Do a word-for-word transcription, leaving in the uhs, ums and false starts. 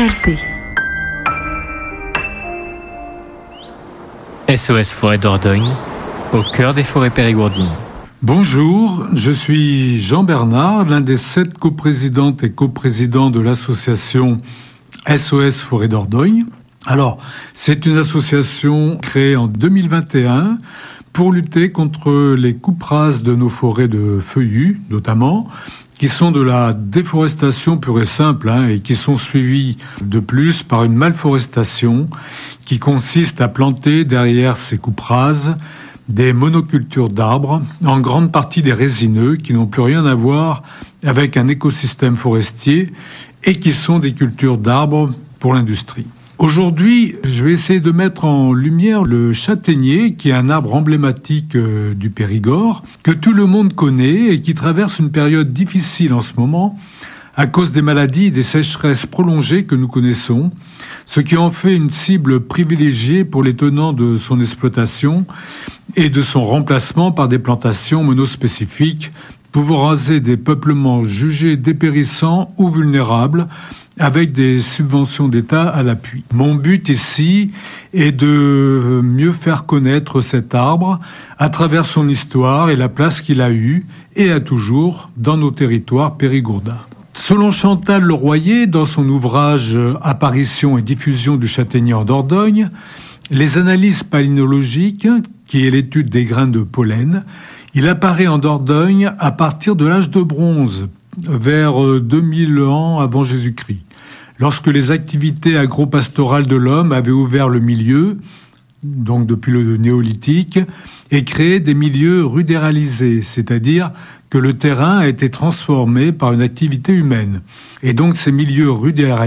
L P. S O S Forêt Dordogne, au cœur des forêts périgourdines. Bonjour, je suis Jean Bernard, l'un des sept coprésidentes et coprésidents de l'association S O S Forêt Dordogne. Alors, c'est une association créée en deux mille vingt et un pour lutter contre les coupes rases de nos forêts de feuillus, notamment, qui sont de la déforestation pure et simple, hein, et qui sont suivies de plus par une malforestation qui consiste à planter derrière ces coupes rases des monocultures d'arbres, en grande partie des résineux, qui n'ont plus rien à voir avec un écosystème forestier et qui sont des cultures d'arbres pour l'industrie. Aujourd'hui, je vais essayer de mettre en lumière le châtaignier, qui est un arbre emblématique du Périgord, que tout le monde connaît et qui traverse une période difficile en ce moment à cause des maladies et des sécheresses prolongées que nous connaissons, ce qui en fait une cible privilégiée pour les tenants de son exploitation et de son remplacement par des plantations monospécifiques pouvant raser des peuplements jugés dépérissants ou vulnérables, avec des subventions d'État à l'appui. Mon but ici est de mieux faire connaître cet arbre à travers son histoire et la place qu'il a eue et a toujours dans nos territoires périgourdins. Selon Chantal Leroyer, dans son ouvrage « Apparition et diffusion du châtaignier en Dordogne », les analyses palynologiques, qui est l'étude des grains de pollen, il apparaît en Dordogne à partir de l'âge de bronze, vers deux mille ans avant Jésus-Christ, lorsque les activités agro-pastorales de l'homme avaient ouvert le milieu, donc depuis le néolithique, et créé des milieux rudéralisés, c'est-à-dire que le terrain a été transformé par une activité humaine. Et donc ces milieux rudéralisés